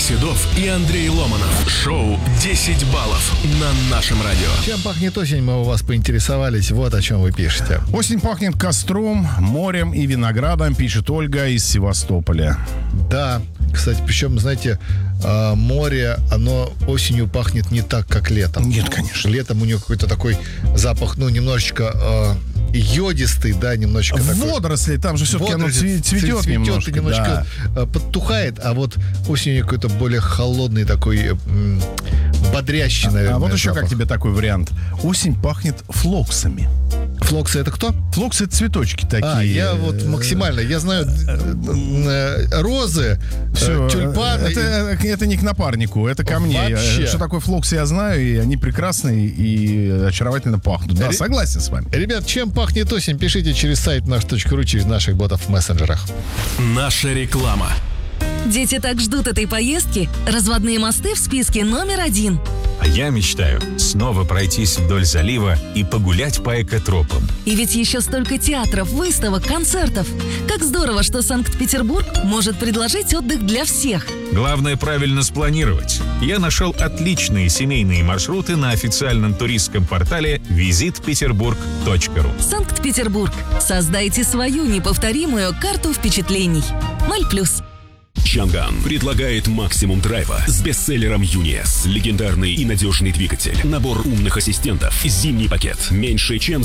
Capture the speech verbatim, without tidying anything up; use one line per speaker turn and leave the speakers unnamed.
Седов и Андрей Ломанов. Шоу десять баллов на нашем радио.
Чем пахнет осень, мы у вас поинтересовались. Вот о чем вы пишете.
Осень пахнет костром, морем и виноградом, пишет Ольга из Севастополя.
Да, кстати, причем, знаете, море, оно осенью пахнет не так, как летом.
Нет, конечно.
Летом у него какой-то такой запах, ну, немножечко... йодистый, да, немножечко такой.
Водоросли, там же все-таки оно цветет, цветет немножко.
и немножечко
да.
подтухает, а вот осенью какой-то более холодный такой, м- бодрящий, наверное,
А вот еще
запах.
как тебе такой вариант. Осень пахнет флоксами.
Флоксы — это кто?
Флоксы — это цветочки такие.
А, я вот максимально, я знаю розы,
Все,
тюльпаны.
Это, это не к напарнику, это ко мне.
Вообще.
Что такое флоксы, я знаю, и они прекрасные и очаровательно пахнут. Да,
Ре-
согласен с вами.
Ребят, чем пахнет осень, пишите через сайт наш точка ру, через наших ботов в мессенджерах.
Наша реклама.
Дети так ждут этой поездки. Разводные мосты в списке номер один.
А я мечтаю снова пройтись вдоль залива и погулять по экотропам.
И ведь еще столько театров, выставок, концертов. Как здорово, что Санкт-Петербург может предложить отдых для всех.
Главное правильно спланировать. Я нашел отличные семейные маршруты на официальном туристском портале визит петербург точка ру.
Санкт-Петербург. Создайте свою неповторимую карту впечатлений. Маль плюс.
Чанган предлагает максимум драйва с бестселлером Юниес. Легендарный и надежный двигатель, набор умных ассистентов, зимний пакет, меньше чем